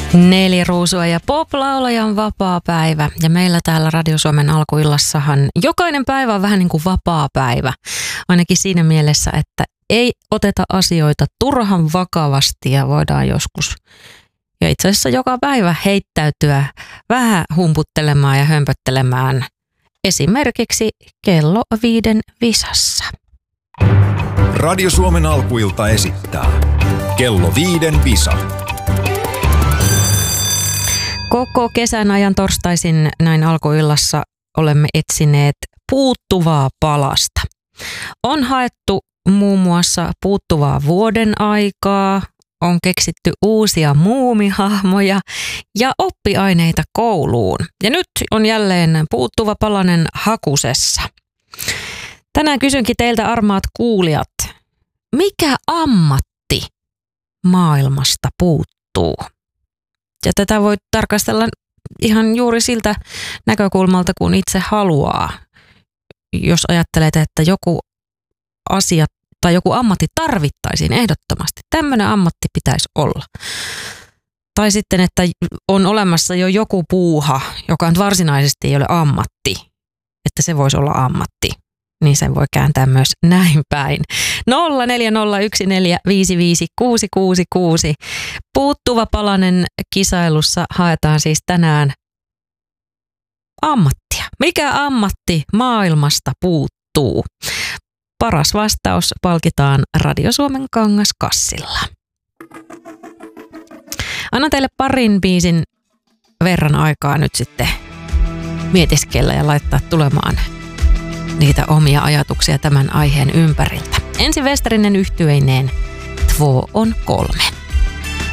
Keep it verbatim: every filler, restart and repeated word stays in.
Neljä ruusua ja pop-laulajan vapaa päivä. Ja meillä täällä Radio Suomen alkuillassahan jokainen päivä on vähän niin kuin vapaa päivä. Ainakin siinä mielessä, että ei oteta asioita turhan vakavasti ja voidaan joskus ja itse asiassa joka päivä heittäytyä vähän humputtelemaan ja hömpöttelemään esimerkiksi kello viiden visassa. Radio Suomen alkuilta esittää kello viiden visa. Koko kesän ajan torstaisin näin alkuillassa olemme etsineet puuttuvaa palasta. On haettu muun muassa puuttuvaa vuoden aikaa, on keksitty uusia muumihahmoja ja oppiaineita kouluun. Ja nyt on jälleen puuttuva palanen hakusessa. Tänään kysynkin teiltä, armaat kuulijat, mikä ammatti maailmasta puuttuu? Ja tätä voi tarkastella ihan juuri siltä näkökulmalta, kun itse haluaa. Jos ajattelet, että joku asia tai joku ammatti tarvittaisiin ehdottomasti, tämmöinen ammatti pitäisi olla. Tai sitten, että on olemassa jo joku puuha, joka varsinaisesti ei ole ammatti, että se voisi olla ammatti. Niin sen voi kääntää myös näin päin. nolla neljä nolla yksi neljä viisi viisi kuusi kuusi kuusi. Puuttuva palanen kisailussa haetaan siis tänään ammattia. Mikä ammatti maailmasta puuttuu? Paras vastaus palkitaan Radio Suomen Kangaskassilla. Annan teille parin biisin verran aikaa nyt sitten mietiskellä ja laittaa tulemaan niitä omia ajatuksia tämän aiheen ympäriltä. Ensin Westerinen yhtyeineen Två on kolme.